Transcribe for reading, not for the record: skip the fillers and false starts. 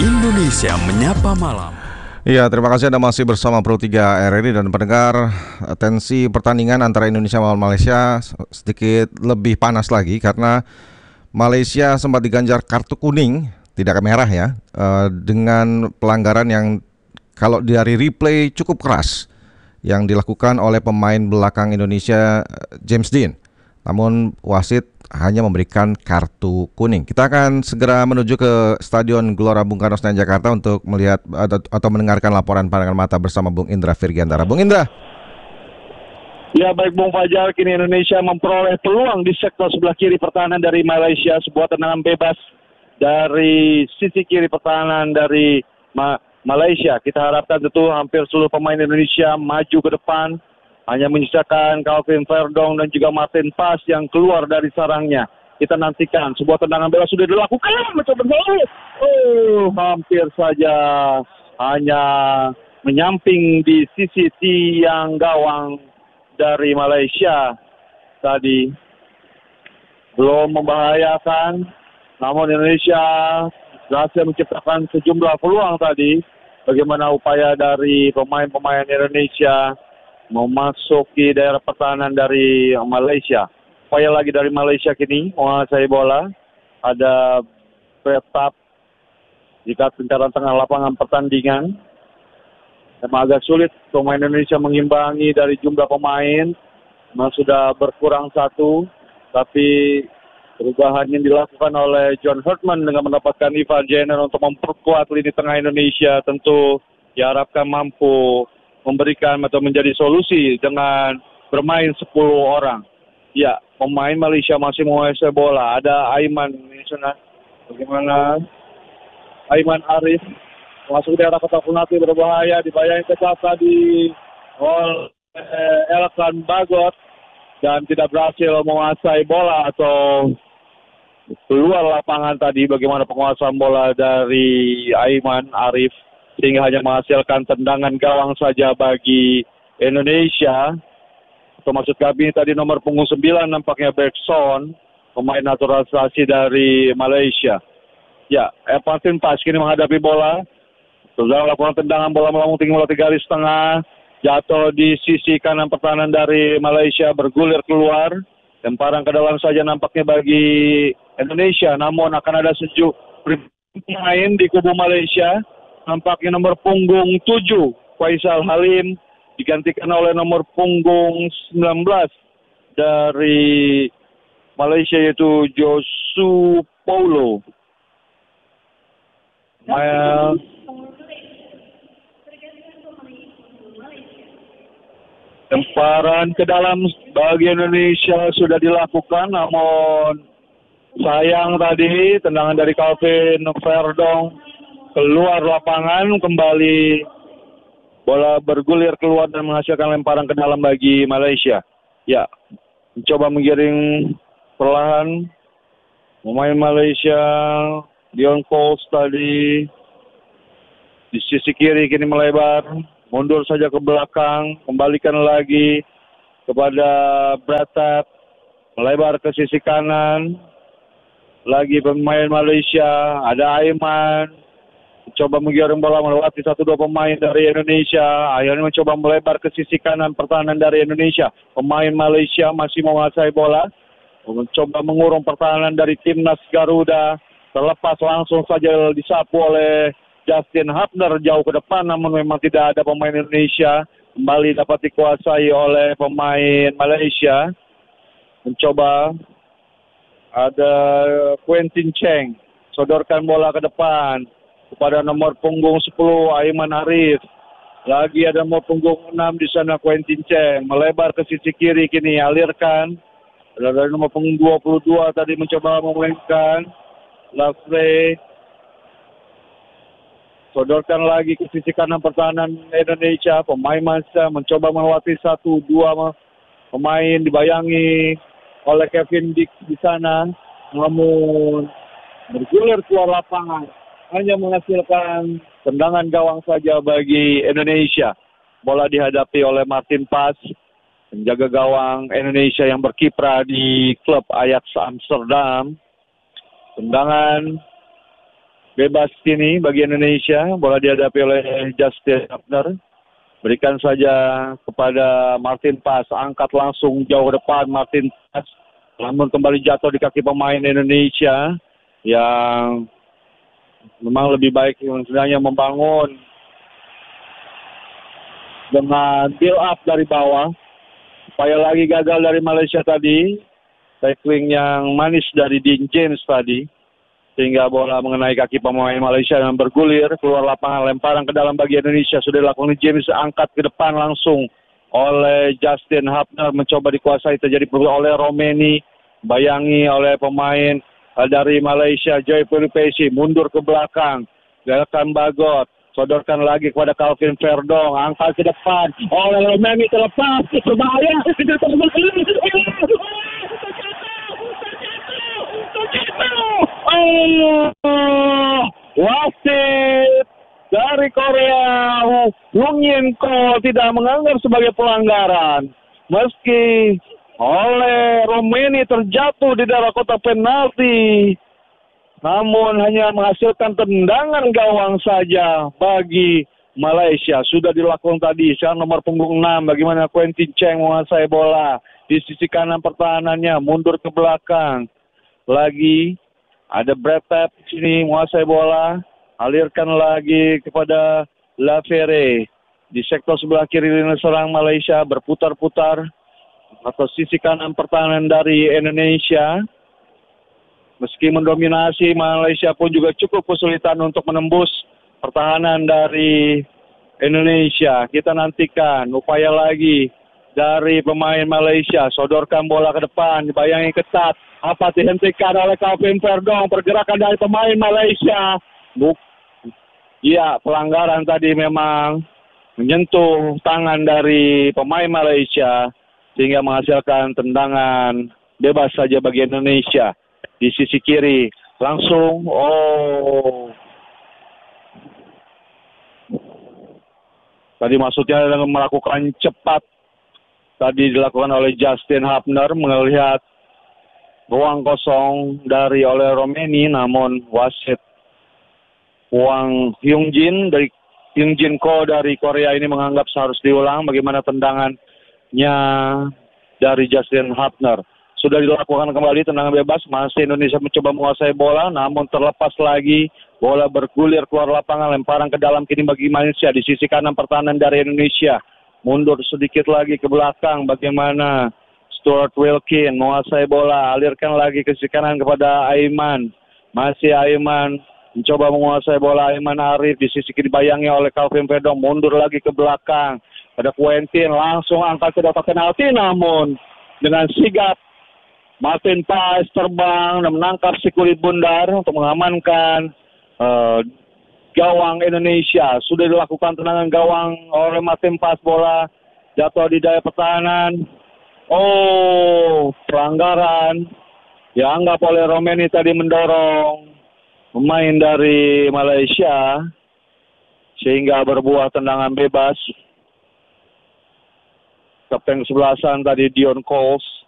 Indonesia Menyapa Malam. Ya, terima kasih Anda masih bersama Pro 3 RRI dan pendengar. Tensi pertandingan antara Indonesia melawan Malaysia sedikit lebih panas lagi karena Malaysia sempat diganjar kartu kuning, tidak merah ya, dengan pelanggaran yang kalau dari replay cukup keras yang dilakukan oleh pemain belakang Indonesia James Dean. Namun wasit hanya memberikan kartu kuning. Kita akan segera menuju ke Stadion Gelora Bung Karno Senayan Jakarta untuk melihat atau mendengarkan laporan pandangan mata bersama Bung Indra Virgiantara. Bung Indra. Ya, baik Bung Fajar, kini Indonesia memperoleh peluang di sektor sebelah kiri pertahanan dari Malaysia. Sebuah tendangan bebas dari sisi kiri pertahanan dari Malaysia. Kita harapkan tentu hampir seluruh pemain Indonesia maju ke depan. Hanya menyisakan Calvin Verdong dan juga Martin Pas yang keluar dari sarangnya. Kita nantikan sebuah tendangan bebas sudah dilakukan. Hampir saja hanya menyamping di sisi tiang gawang dari Malaysia tadi. Belum membahayakan, namun Indonesia berhasil menciptakan sejumlah peluang tadi. Bagaimana upaya dari pemain-pemain Indonesia memasuki daerah pertahanan dari Malaysia. Upaya lagi dari Malaysia kini menguasai bola. Ada Pretap jika pencarian tengah lapangan pertandingan. Memang agak sulit pemain Indonesia mengimbangi dari jumlah pemain. Memang sudah berkurang satu. Tapi perubahan yang dilakukan oleh John Hurtman dengan mendapatkan Ivan Jenner untuk memperkuat lini tengah Indonesia tentu diharapkan mampu memberikan atau menjadi solusi dengan bermain 10 orang. Ya, pemain Malaysia masih menguasai bola. Ada Aiman, bagaimana Aiman Arif masuk daerah kotak penalti berbahaya, dibayang ketat tadi oleh Elkan Bagot dan tidak berhasil menguasai bola atau keluar lapangan tadi. Bagaimana penguasaan bola dari Aiman Arif sehingga hanya menghasilkan tendangan gawang saja bagi Indonesia. Atau maksud kami tadi nomor punggung 9 nampaknya Bergson, pemain naturalisasi dari Malaysia. Ya, Martin Pas kini menghadapi bola. Sudah melakukan tendangan bola melambung tinggi melalui garis tengah. Jatuh di sisi kanan pertahanan dari Malaysia, bergulir keluar. Lemparan ke dalam saja nampaknya bagi Indonesia. Namun akan ada pemain di kubu Malaysia. Nampaknya nomor punggung 7, Faisal Halim, digantikan oleh nomor punggung 19 dari Malaysia yaitu Josu Paulo. Lemparan ke dalam bagi Indonesia sudah dilakukan, namun sayang tadi tendangan dari Calvin Verdong keluar lapangan, kembali bola bergulir keluar dan menghasilkan lemparan ke dalam bagi Malaysia. Ya, mencoba menggiring perlahan pemain Malaysia. Dion Coles tadi di sisi kiri kini melebar, mundur saja ke belakang, kembalikan lagi kepada Bratat, melebar ke sisi kanan. Lagi pemain Malaysia, ada Aiman. Mencoba menggiring bola melewati 1-2 pemain dari Indonesia. Akhirnya mencoba melebar ke sisi kanan pertahanan dari Indonesia. Pemain Malaysia masih menguasai bola. Mencoba mengurung pertahanan dari timnas Garuda. Terlepas langsung saja disapu oleh Justin Hubner jauh ke depan. Namun memang tidak ada pemain Indonesia. Kembali dapat dikuasai oleh pemain Malaysia. Mencoba ada Quentin Cheng. Sodorkan bola ke depan kepada nomor punggung 10 Aiman Arif. Lagi ada nomor punggung 6 di sana Quentin Cheng. Melebar ke sisi kiri kini alirkan. Dari nomor punggung 22 tadi mencoba memainkan Lafre. Sodorkan lagi ke sisi kanan pertahanan Indonesia. Pemain masa mencoba melewati 1-2 pemain, dibayangi oleh Kevin Dick di sana. Namun bergulir keluar lapangan. Hanya menghasilkan tendangan gawang saja bagi Indonesia. Bola dihadapi oleh Martin Pas, penjaga gawang Indonesia yang berkiprah di klub Ajax Amsterdam. Tendangan bebas kini bagi Indonesia. Bola dihadapi oleh Justin Hapner. Berikan saja kepada Martin Pass. Angkat langsung jauh ke depan Martin Pass. Namun kembali jatuh di kaki pemain Indonesia yang memang lebih baik sebenarnya membangun dengan build up dari bawah. Upaya lagi gagal dari Malaysia tadi. Tackling yang manis dari Dean James tadi. Sehingga bola mengenai kaki pemain Malaysia dan bergulir. Keluar lapangan, lemparan ke dalam bagi Indonesia. Sudah dilakukan James, angkat ke depan langsung oleh Justin Hapner. Mencoba dikuasai, terjadi oleh Romeni. Bayangi oleh pemain dari Malaysia, Joy Pelipesi. Mundur ke belakang. Gerakan Bagot. Sodorkan lagi kepada Calvin Verdong. Angkat ke depan oleh Romeni, terlepas. Berbahaya. Wasit dari Korea, Wong Yin Ko tidak menganggap sebagai pelanggaran. Meski oleh Romeni terjatuh di daerah kotak penalti, namun hanya menghasilkan tendangan gawang saja bagi Malaysia. Sudah dilakukan tadi. Sekarang nomor punggung 6. Bagaimana Quentin Cheng menguasai bola. Di sisi kanan pertahanannya. Mundur ke belakang. Lagi. Ada Brad Tap di sini menguasai bola. Alirkan lagi kepada Lafere. Di sektor sebelah kiri lini serang Malaysia. Berputar-putar. Atau sisi kanan pertahanan dari Indonesia. Meski mendominasi, Malaysia pun juga cukup kesulitan untuk menembus pertahanan dari Indonesia. Kita nantikan upaya lagi dari pemain Malaysia. Sodorkan bola ke depan, dibayangi ketat. Apa dihentikan oleh Calvin Verdong, pergerakan dari pemain Malaysia. Pelanggaran tadi memang menyentuh tangan dari pemain Malaysia sehingga menghasilkan tendangan bebas saja bagi Indonesia. Di sisi kiri langsung tadi maksudnya dengan melakukan cepat tadi dilakukan oleh Justin Hapner melihat ruang kosong oleh Romeni, namun wasit Wang Hyungjin dari Hyungjin Ko dari Korea ini menganggap seharus diulang bagaimana tendangannya dari Justin Hapner. Sudah dilakukan kembali tendangan bebas, masih Indonesia mencoba menguasai bola, namun terlepas lagi, bola bergulir keluar lapangan, lemparan ke dalam kini bagi Malaysia, di sisi kanan pertahanan dari Indonesia, mundur sedikit lagi ke belakang, bagaimana Stuart Wilkin menguasai bola, alirkan lagi ke sisi kanan kepada Aiman, masih Aiman, mencoba menguasai bola, Aiman Arif, di sisi kiri dibayangi oleh Calvin Verdong, mundur lagi ke belakang, pada Quentin, langsung angkat ke kotak penalti, namun dengan sigap, Martin Pass terbang dan menangkap si kulit bundar untuk mengamankan gawang Indonesia. Sudah dilakukan tendangan gawang oleh Martin Pass, bola jatuh di daya pertahanan. Pelanggaran dianggap oleh Romeni tadi mendorong pemain dari Malaysia sehingga berbuah tendangan bebas. Kapten kesebelasan tadi Dion Coles